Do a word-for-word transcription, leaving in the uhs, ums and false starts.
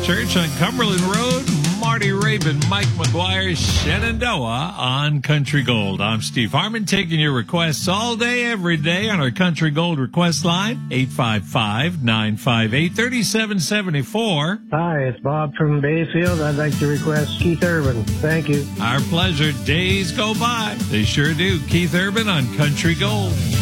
Church on Cumberland Road. Marty Rabin, Mike McGuire, Shenandoah on Country Gold. I'm Steve Harmon, taking your requests all day, every day on our Country Gold request line, eight five five, nine five eight, three seven seven four. Hi, it's Bob from Bayfield. I'd like to request Keith Urban. Thank you. Our pleasure. Days go by. They sure do. Keith Urban on Country Gold.